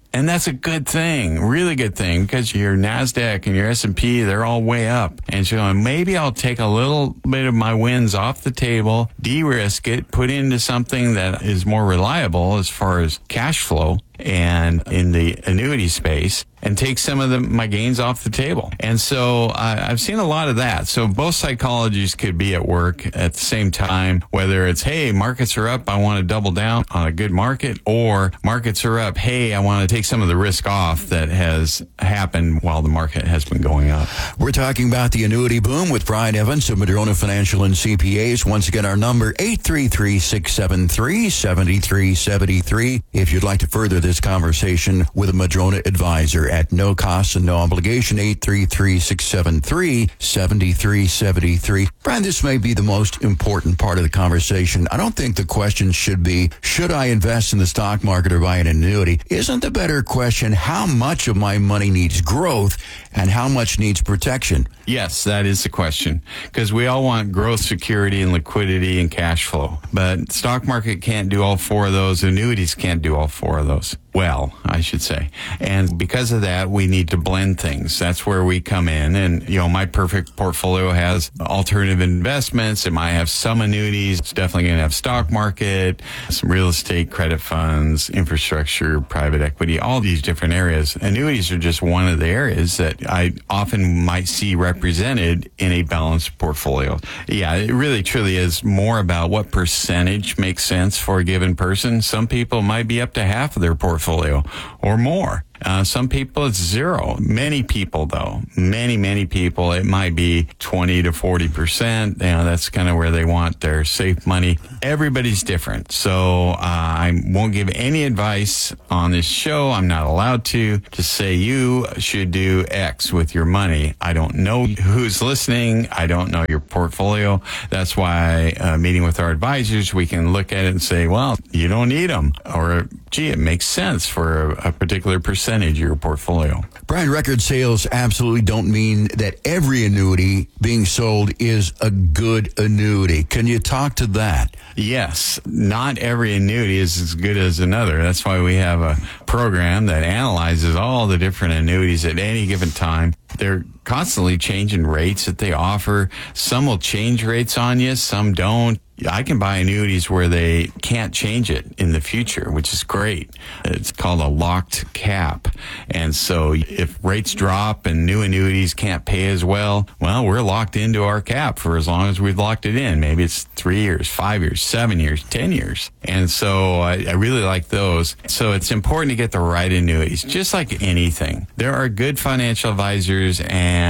S11: And that's a good thing, really good thing, because your NASDAQ and your S and P, they're all way up. And so maybe I'll take a little bit of my wins off the table, de-risk it, put into something that is more reliable as far as cash flow and in the annuity space, and take some of the, my gains off the table. And so uh, I've seen a lot of that. So both psychologies could be at work at the same time, whether it's, hey, markets are up, I want to double down on a good market, or markets are up, hey, I want to take some of the risk off that has happened while the market has been going up.
S10: We're talking about the annuity boom with Brian Evans of Madrona Financial and C P As. Once again, our number, eight three three, six seven three, seven three seven three. If you'd like to further this conversation with a Madrona advisor at no cost and no obligation, eight three three, six seven three, seven three seven three. Brian, this may be the most important part of the conversation. I don't think the question should be, should I invest in the stock market or buy an annuity? Isn't the better question, how much of my money needs growth and how much needs protection?
S11: Yes, that is the question, because we all want growth, security, and liquidity and cash flow. But stock market can't do all four of those. Annuities can't do all four of those. Well, I should say. And because of that, we need to blend things. That's where we come in. And, you know, my perfect portfolio has alternative investments. It might have some annuities. It's definitely going to have stock market, some real estate, credit funds, infrastructure, private equity, all these different areas. Annuities are just one of the areas that I often might see represented in a balanced portfolio. Yeah, it really truly is more about what percentage makes sense for a given person. Some people might be up to half of their portfolio or more. Uh, some people it's zero. Many people, though, many, many people, it might be twenty to forty percent. You know, that's kind of where they want their safe money. Everybody's different. So uh, I won't give any advice on this show. I'm not allowed to, to say you should do X with your money. I don't know who's listening. I don't know your portfolio. That's why uh, meeting with our advisors, we can look at it and say, well, you don't need them. Or, gee, it makes sense for a, a particular percentage of your portfolio.
S10: Brian, record sales absolutely don't mean that every annuity being sold is a good annuity. Can you talk to that?
S11: Yes, not every annuity is as good as another. That's why we have a program that analyzes all the different annuities at any given time. They're constantly changing rates that they offer. Some will change rates on you, some don't. I can buy annuities where they can't change it in the future, which is great. It's called a locked cap. And so if rates drop and new annuities can't pay as well, well, we're locked into our cap for as long as we've locked it in. Maybe it's three years, five years, seven years, ten years. And so I, I really like those. So it's important to get the right annuities, just like anything. There are good financial advisors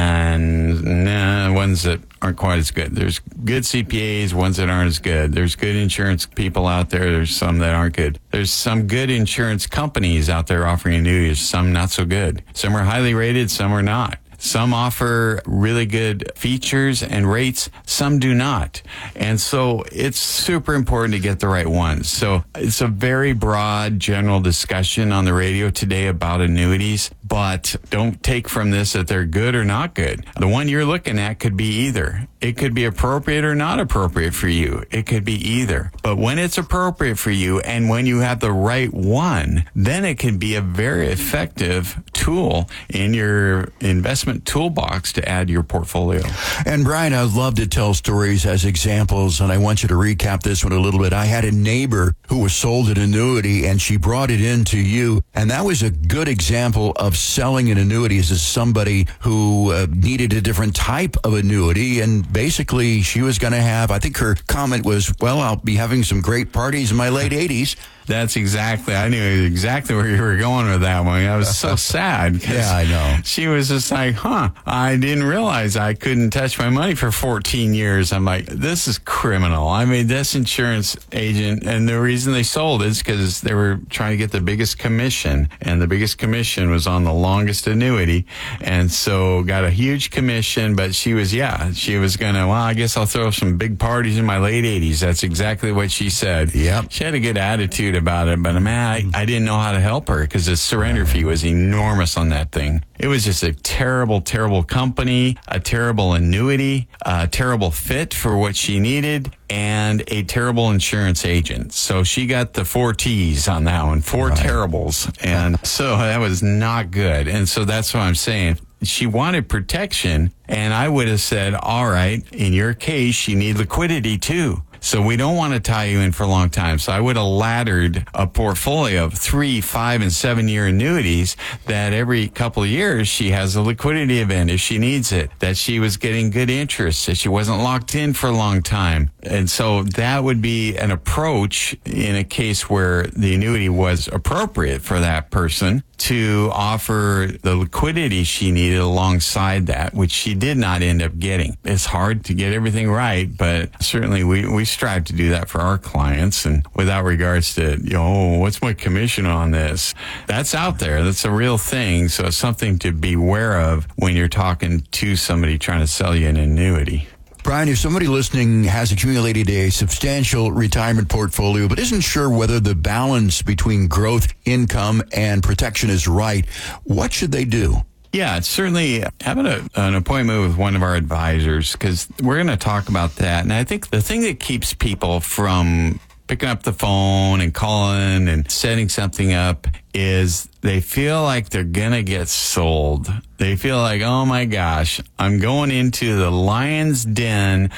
S11: and nah, ones that aren't quite as good. There's good C P As, ones that aren't as good. There's good insurance people out there. There's some that aren't good. There's some good insurance companies out there offering annuities, some not so good. Some are highly rated, some are not. Some offer really good features and rates, some do not. And so it's super important to get the right ones. So it's a very broad general discussion on the radio today about annuities, but don't take from this that they're good or not good. The one you're looking at could be either. It could be appropriate or not appropriate for you. It could be either. But when it's appropriate for you and when you have the right one, then it can be a very effective tool in your investment toolbox to add to your portfolio.
S10: And Brian, I'd love to tell stories as examples, and I want you to recap this one a little bit. I had a neighbor who was sold an annuity, and she brought it in to you, and that was a good example of selling an annuity as somebody who uh, needed a different type of annuity, and basically she was going to have, I think her comment was, well, I'll be having some great parties in my late eighties.
S11: That's exactly, I knew exactly where you were going with that one. I was so sad.
S10: Yeah, I know.
S11: She was just like, huh, I didn't realize I couldn't touch my money for fourteen years. I'm like, this is criminal. I mean, this insurance agent, and the reason they sold is because they were trying to get the biggest commission, and the biggest commission was on the longest annuity. And so got a huge commission, but she was, yeah, she was going to, well, I guess I'll throw some big parties in my late eighties. That's exactly what she said.
S10: Yep.
S11: She had a good attitude about it, but man, I, I didn't know how to help her because the surrender fee was enormous on that thing. It was just a terrible, terrible company, a terrible annuity, a terrible fit for what she needed, and a terrible insurance agent. So she got the four T's on that one, four right. terribles. And so that was not good. And so that's what I'm saying. She wanted protection, and I would have said, all right, in your case, you need liquidity too. So we don't want to tie you in for a long time. So I would have laddered a portfolio of three, five, and seven-year annuities that every couple of years she has a liquidity event if she needs it, that she was getting good interest, that she wasn't locked in for a long time. And so that would be an approach in a case where the annuity was appropriate for that person to offer the liquidity she needed alongside that, which she did not end up getting. It's hard to get everything right, but certainly we, we strive to do that for our clients. And without regards to, you know, oh, what's my commission on this? That's out there. That's a real thing. So it's something to be aware of when you're talking to somebody trying to sell you an annuity.
S10: Brian, if somebody listening has accumulated a substantial retirement portfolio but isn't sure whether the balance between growth, income, and protection is right, what should they do?
S11: Yeah, it's certainly having a, an appointment with one of our advisors, because we're going to talk about that. And I think the thing that keeps people from picking up the phone and calling and setting something up is they feel like they're going to get sold. They feel like, oh my gosh, I'm going into the lion's den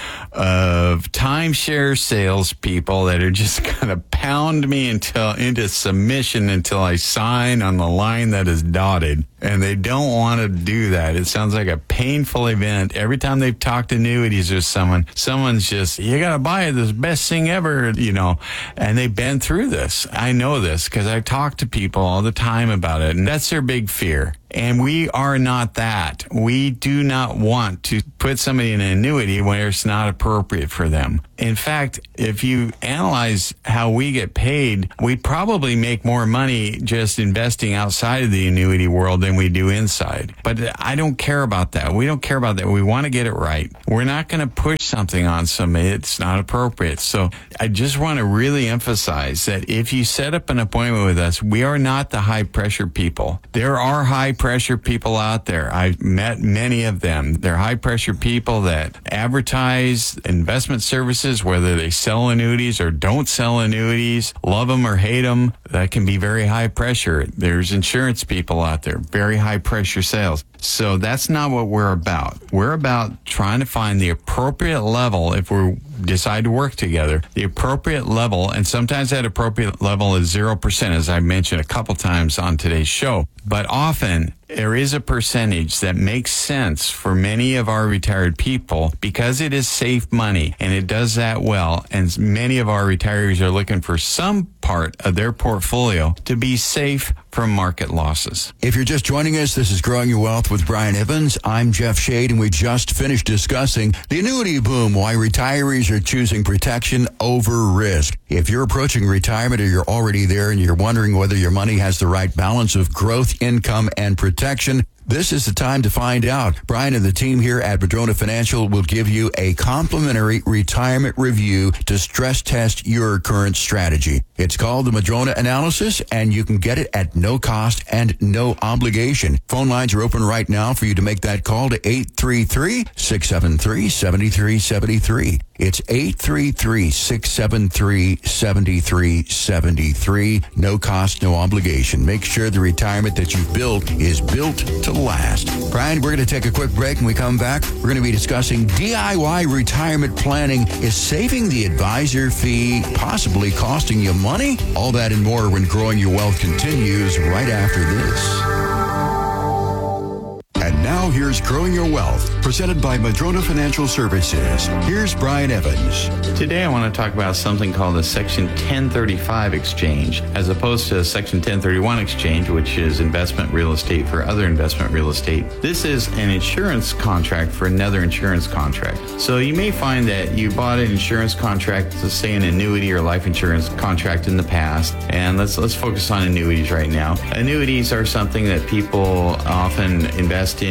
S11: of timeshare salespeople that are just going to pound me until into submission until I sign on the line that is dotted. And they don't want to do that. It sounds like a painful event. Every time they've talked annuities with someone, someone's just, you got to buy it. This is the best thing ever, you know. And they've been through this. I know this because I talk to people all the time about it. And that's their big fear. And we are not that. We do not want to put somebody in an annuity where it's not appropriate for them. In fact, if you analyze how we get paid, we probably make more money just investing outside of the annuity world than we do inside. But I don't care about that. We don't care about that. We want to get it right. We're not going to push something on somebody. It's not appropriate. So I just want to really emphasize that if you set up an appointment with us, we are not the high pressure people. There are high pressure people out there. I've met many of them. They're high pressure people that advertise investment services, whether they sell annuities or don't sell annuities, love them or hate them. That can be very high pressure. There's insurance people out there, very high pressure sales. So that's not what we're about. We're about trying to find the appropriate level if we decide to work together, the appropriate level, and sometimes that appropriate level is zero percent, as I mentioned a couple times on today's show. But often there is a percentage that makes sense for many of our retired people because it is safe money and it does that well. And many of our retirees are looking for some part of their portfolio to be safe from market losses.
S10: If you're just joining us, this is Growing Your Wealth with Brian Evans. I'm Jeff Shade, and we just finished discussing the annuity boom, why retirees are choosing protection over risk. If you're approaching retirement or you're already there and you're wondering whether your money has the right balance of growth, income, and protection, this is the time to find out. Brian and the team here at Madrona Financial will give you a complimentary retirement review to stress test your current strategy. It's called the Madrona Analysis, and you can get it at no cost and no obligation. Phone lines are open right now for you to make that call to eight three three, six seven three, seven three seven three. It's eight three three, six seven three, seven three seven three. No cost, no obligation. Make sure the retirement that you've built is built to last. Brian, we're going to take a quick break. When we come back, we're going to be discussing D I Y retirement planning. Is saving the advisor fee possibly costing you money? All that and more when Growing Your Wealth continues right after this. And now here's Growing Your Wealth, presented by Madrona Financial Services. Here's Brian Evans.
S11: Today I want to talk about something called a Section ten thirty-five exchange, as opposed to a Section ten thirty-one exchange, which is investment real estate for other investment real estate. This is an insurance contract for another insurance contract. So you may find that you bought an insurance contract, to say an annuity or life insurance contract in the past, and let's let's focus on annuities right now. Annuities are something that people often invest in for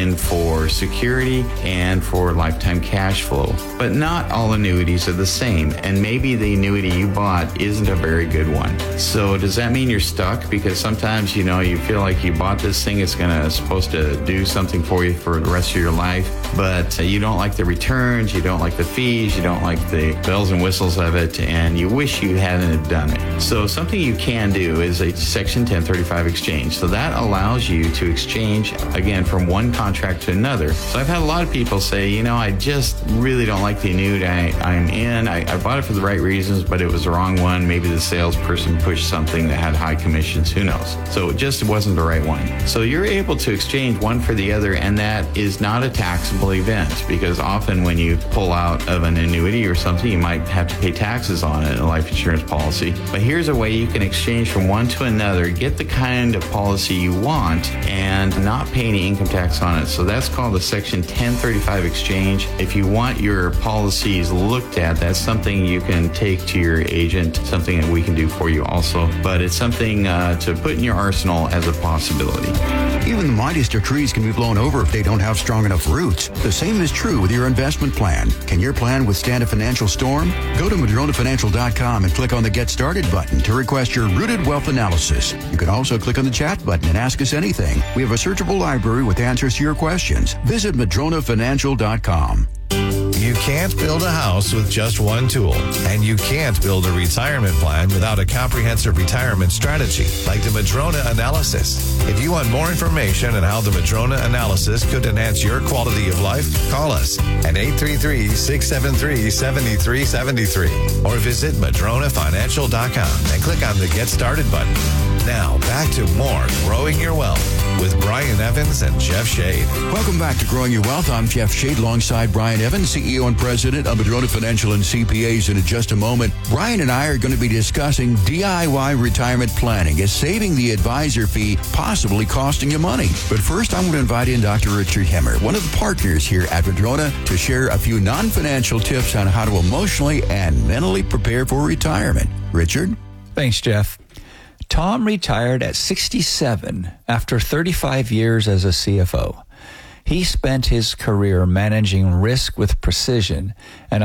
S11: for security and for lifetime cash flow. But not all annuities are the same, and maybe the annuity you bought isn't a very good one. So does that mean you're stuck? Because sometimes, you know, you feel like you bought this thing, it's gonna supposed to do something for you for the rest of your life, but uh, you don't like the returns, you don't like the fees, you don't like the bells and whistles of it, and you wish you hadn't have done it. So something you can do is a Section ten thirty-five exchange. So that allows you to exchange, again, from one contract to another. So I've had a lot of people say, you know, I just really don't like the annuity I, I'm in. I, I bought it for the right reasons, but it was the wrong one. Maybe the salesperson pushed something that had high commissions, who knows. So it just wasn't the right one. So you're able to exchange one for the other, and that is not a taxable event, because often when you pull out of an annuity or something, you might have to pay taxes on it in a life insurance policy. But here's a way you can exchange from one to another, get the kind of policy you want, and not pay any income tax on it. So that's called the Section ten thirty-five exchange. If you want your policies looked at, that's something you can take to your agent, something that we can do for you also. But it's something uh, to put in your arsenal as a possibility.
S10: Even the mightiest of trees can be blown over if they don't have strong enough roots. The same is true with your investment plan. Can your plan withstand a financial storm? Go to Madrona Financial dot com and click on the Get Started button to request your Rooted Wealth Analysis. You can also click on the chat button and ask us anything. We have a searchable library with answers to your questions. Visit Madrona Financial dot com.
S9: You can't build a house with just one tool, and you can't build a retirement plan without a comprehensive retirement strategy like the Madrona Analysis. If you want more information on how the Madrona Analysis could enhance your quality of life, call us at eight three three, six seven three, seven three seven three or visit Madrona Financial dot com and click on the Get Started button. Now, back to more Growing Your Wealth with Brian Evans and Jeff Shade.
S10: Welcome back to Growing Your Wealth. I'm Jeff Shade alongside Brian Evans, C E O and President of Madrona Financial and C P As. And in just a moment, Brian and I are going to be discussing D I Y retirement planning. Is saving the advisor fee possibly costing you money? But first, I'm going to invite in Doctor Richard Hemmer, one of the partners here at Madrona, to share a few non-financial tips on how to emotionally and mentally prepare for retirement. Richard?
S12: Thanks, Jeff. Tom retired at sixty-seven after thirty-five years as a C F O. He spent his career managing risk with precision and